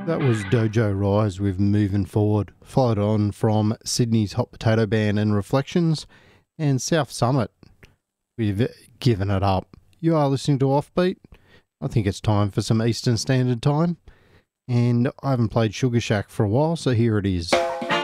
That was Dojo Rise with Moving Forward, followed on from Sydney's Hot Potato Band and Reflections, and South Summit with Given It Up. You are listening to Offbeat. I think it's time for some Eastern Standard Time, and I haven't played Sugar Shack for a while, so here it is.